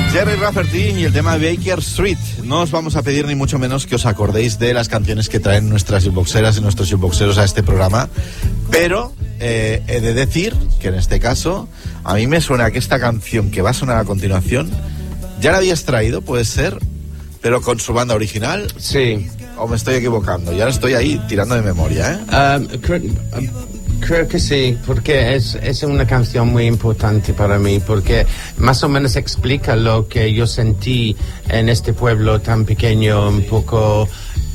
Gerry Rafferty y el tema Baker Street. No os vamos a pedir ni mucho menos que os acordéis de las canciones que traen nuestras jukeboxeras y nuestros jukeboxeros a este programa, pero he de decir que en este caso a mí me suena que esta canción que va a sonar a continuación ya la habías traído, puede ser, pero con su banda original. Sí. ¿O me estoy equivocando? Ya estoy ahí tirando de memoria, Creo que sí, porque es una canción muy importante para mí, porque más o menos explica lo que yo sentí en este pueblo tan pequeño, un poco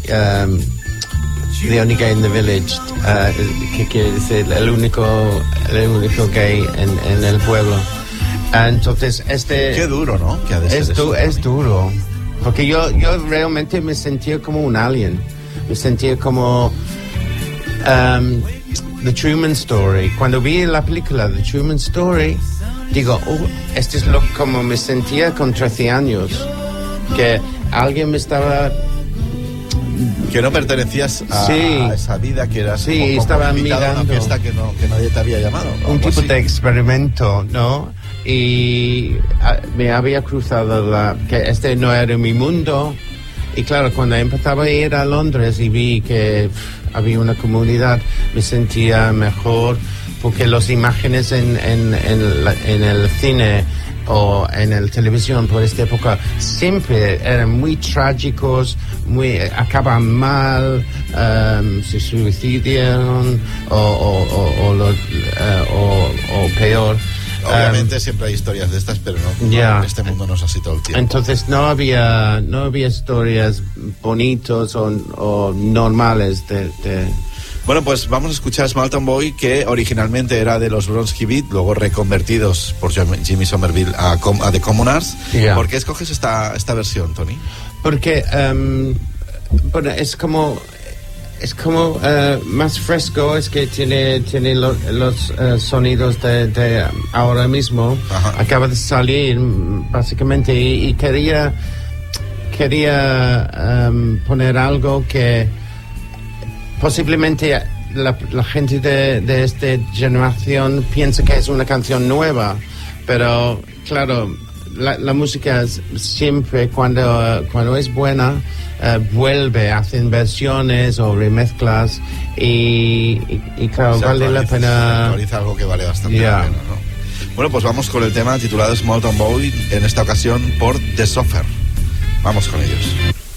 the only gay in the village, que quiere decir el único gay en el pueblo. Entonces Qué duro, ¿no? Es duro, porque yo realmente me sentía como un alien, me sentía como The Truman Story. Cuando vi la película The Truman Story, digo, esto es como me sentía con 13 años, que alguien me estaba... Que no pertenecías a esa vida, que eras como estaba mirando a una fiesta que nadie te había llamado. Un tipo de experimento, ¿no? Y me había cruzado que este no era mi mundo. Y claro, cuando empezaba a ir a Londres y vi que había una comunidad, me sentía mejor, porque las imágenes en el cine o en la televisión por esta época siempre eran muy trágicos, acaban mal, se suicidan o peor. Obviamente siempre hay historias de estas, pero no, en este mundo no es así todo el tiempo. Entonces no había historias bonitas o normales de... Bueno, pues vamos a escuchar Small Town Boy, que originalmente era de los Bronski Beat, luego reconvertidos por Jimmy Somerville a The Commoners. Yeah. ¿Por qué escoges esta versión, Tony? Porque bueno, es como más fresco, es que tiene los sonidos de ahora mismo. Ajá. Acaba de salir básicamente y quería poner algo que posiblemente la gente de esta generación piensa que es una canción nueva, pero claro, la música siempre cuando es buena vuelve, hacen versiones o remezclas y claro, vale la pena. Actualiza algo que vale bastante la pena, ¿no? Bueno, pues vamos con el tema titulado Small Town Boy, en esta ocasión por The Sofer. Vamos con ellos.